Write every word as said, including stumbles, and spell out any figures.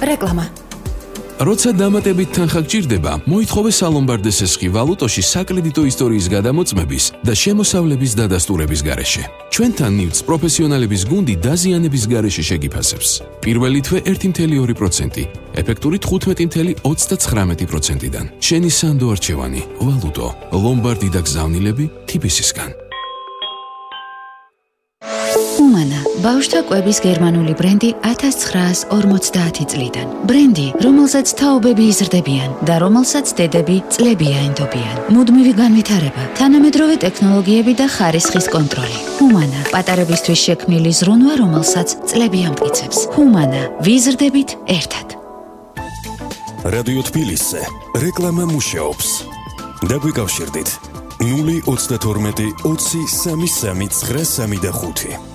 რეკლამა. როცა დამატებით თანხა გჭირდება, მოითხოვე სალომბარდეს ესხი ვალუტოში საკრედიტო ისტორიის გადამოწმების და შემოსავლების დადასტურების გარეშე. ჩვენთან ნივთს პროფესიონალების გუნდი დაზიანების გარეშე შეგიფასებს. პირველი თვე ერთი კoma ორი პროცენტი, ეფექტური თხუთმეტი კoma ოცდაცხრამეტი პროცენტიდან. შენი სანდო არჩევანი, ვალუტო, ლომბარდი და გზავნილები თიბისისგან. Humana, ბავშვთა კვების გერმანული ბრენდი ათას ცხრაას ორმოცდაათი წლიდან. ბრენდი, რომელსაც თაობები იზრდებიან და რომელსაც დედები წლები აენდობიან. მუდმივი განვითარება, თანამედროვე ტექნოლოგიები და ხარისხის კონტროლი. Humana, პატარებისთვის შექმნილი ზრუნვა, რომელსაც წლები ამტკიცებს. Humana, ვიზრდებით ერთად. რადიო თბილისზე რეკლამა მუშაობს. დაგვიკავშირდით ნული ოცდათორმეტი ოცი სამი სამი ცხრა სამი და ხუთი.